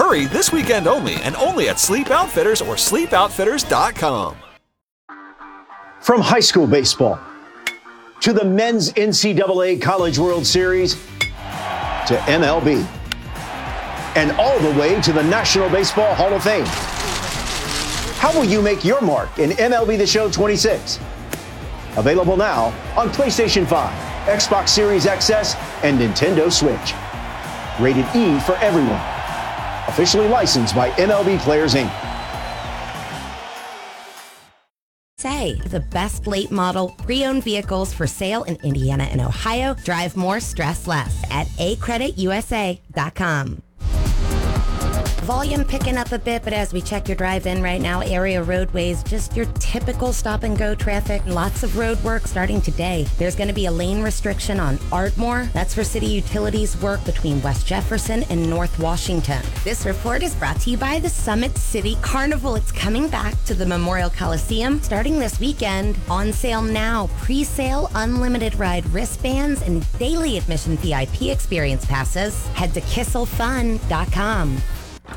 Hurry, this weekend only, and only at Sleep Outfitters or sleepoutfitters.com. From high school baseball to the men's NCAA College World Series to MLB and all the way to the National Baseball Hall of Fame. How will you make your mark in MLB The Show 26? Available now on PlayStation 5, Xbox Series XS, and Nintendo Switch. Rated E for everyone. Officially licensed by MLB Players Inc. Say, the best late model pre-owned vehicles for sale in Indiana and Ohio. Drive more, stress less at acreditusa.com. Volume picking up a bit, but as we check your drive-in right now, area roadways, just your typical stop-and-go traffic. Lots of road work starting today. There's going to be a lane restriction on Ardmore. That's for city utilities work between West Jefferson and North Washington. This report is brought to you by the Summit City Carnival. It's coming back to the Memorial Coliseum starting this weekend. On sale now. Pre-sale unlimited ride wristbands and daily admission VIP experience passes. Head to kisselfun.com.